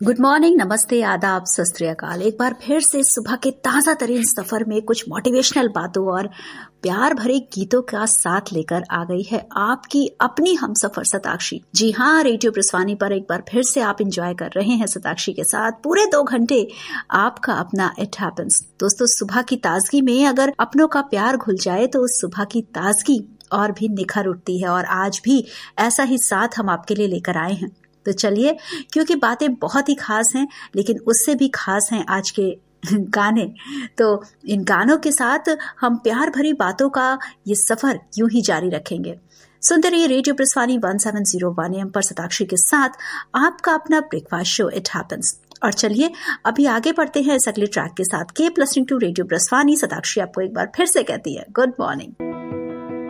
Good morning, नमस्ते, आदाब, सत श्री अकाल। एक बार फिर से सुबह के ताजा तरीन सफर में कुछ मोटिवेशनल बातों और प्यार भरे गीतों का साथ लेकर आ गई है आपकी अपनी हमसफर सताक्षी। जी हाँ, रेडियो प्रसवानी पर एक बार फिर से आप एंजॉय कर रहे हैं सताक्षी के साथ पूरे 2 घंटे आपका अपना इट हैपेंस। दोस्तों, सुबह की ताजगी में अगर अपनों का प्यार घुल जाए तो उस सुबह की ताजगी और भी निखर उठती है। और आज भी ऐसा ही साथ हम आपके लिए लेकर आए हैं। तो चलिए, क्योंकि बातें बहुत ही खास हैं, लेकिन उससे भी खास हैं आज के गाने। तो इन गानों के साथ हम प्यार भरी बातों का ये सफर यूं ही जारी रखेंगे। सुनते रहिए रेडियो प्रसवानी 1701 AM पर सताक्षी के साथ आपका अपना ब्रेकफास्ट शो इट हैपेंस। और चलिए अभी आगे बढ़ते हैं इस अगले ट्रैक के साथ। Keep listening to radio प्रसवानी। Satakshi आपको एक बार फिर से कहती है गुड मॉर्निंग।